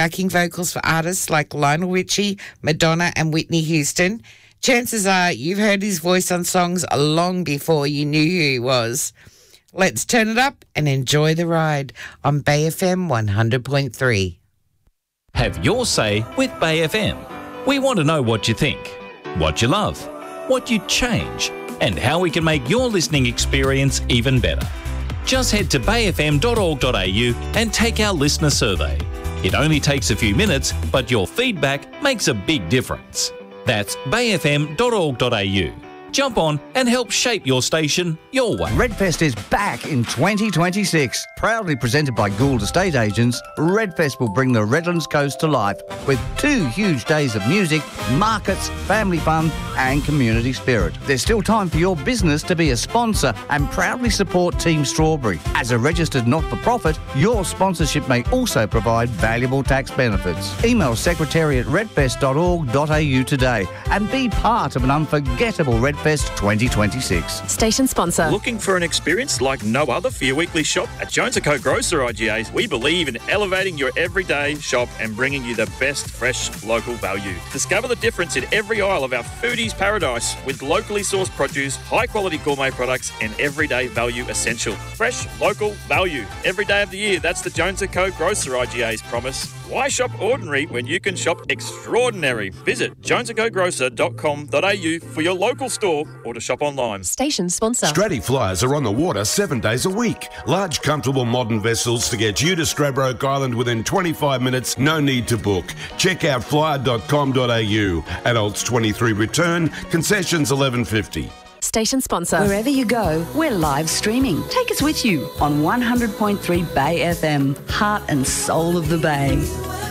backing vocals for artists like Lionel Richie, Madonna and Whitney Houston. Chances are you've heard his voice on songs long before you knew who he was. Let's turn it up and enjoy the ride on Bay FM 100.3. Have your say with Bay FM. We want to know what you think, what you love, what you'd change, and how we can make your listening experience even better. Just head to bayfm.org.au and take our listener survey. It only takes a few minutes, but your feedback makes a big difference. That's bayfm.org.au. Jump on and help shape your station your way. Redfest is back in 2026. Proudly presented by Gould Estate Agents, Redfest will bring the Redlands Coast to life with 2 huge days of music, markets, family fun and community spirit. There's still time for your business to be a sponsor and proudly support Team Strawberry. As a registered not-for-profit, your sponsorship may also provide valuable tax benefits. Email secretary@redfest.org.au today and be part of an unforgettable Redfest 2026. Station sponsor. Looking for an experience like no other for your weekly shop? At Jones & Co Grocer IGAs, we believe in elevating your everyday shop and bringing you the best fresh local value. Discover the difference in every aisle of our foodie's paradise with locally sourced produce, high-quality gourmet products and everyday value essential. Fresh, local value. Every day of the year, that's the Jones & Co Grocer IGA's promise. Why shop ordinary when you can shop extraordinary? Visit jonesandcogrocer.com.au for your local store or to shop online. Station sponsor. Stratty Flyers are on the water 7 days a week. Large, comfortable, modern vessels to get you to Stradbroke Island within 25 minutes. No need to book. Check out flyer.com.au. Adults 23 return. Concessions $11.50. Station sponsor. Wherever you go, we're live streaming. Take us with you on 100.3 Bay FM, heart and soul of the Bay.